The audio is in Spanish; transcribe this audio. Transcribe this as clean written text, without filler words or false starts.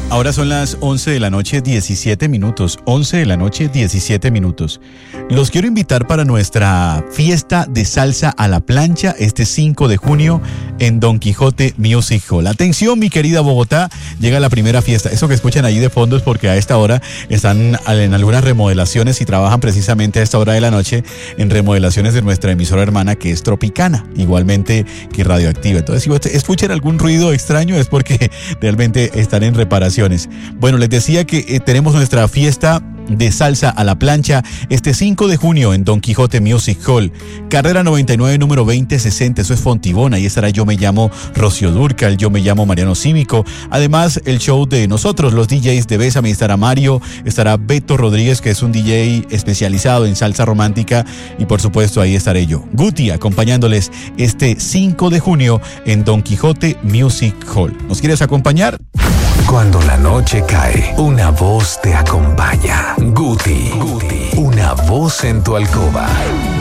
Ahora son las 11 de la noche, 17 minutos. 11 de la noche, 17 minutos. Los quiero invitar para nuestra fiesta de salsa a la plancha este 5 de junio en Don Quijote Music Hall. Atención, mi querida Bogotá, llega la primera fiesta. Eso que escuchan ahí de fondo es porque a esta hora están en algunas remodelaciones y trabajan precisamente a esta hora de la noche en remodelaciones de nuestra emisora hermana que es Tropicana, igualmente que Radioactiva. Entonces, si escuchan algún ruido extraño es porque realmente están en reparación. Bueno, les decía que tenemos nuestra fiesta de salsa a la plancha este 5 de junio en Don Quijote Music Hall, carrera 99, número 2060, eso es Fontibón. Ahí estará Yo Me Llamo Rocío Dúrcal, Yo Me Llamo Mariano Cívico. Además, el show de nosotros, los DJs de Bésame, estará Mario, estará Beto Rodríguez, que es un DJ especializado en salsa romántica, y por supuesto ahí estaré yo, Guti, acompañándoles este 5 de junio en Don Quijote Music Hall. ¿Nos quieres acompañar? Cuando la noche cae, una voz te acompaña. Guti, una voz en tu alcoba.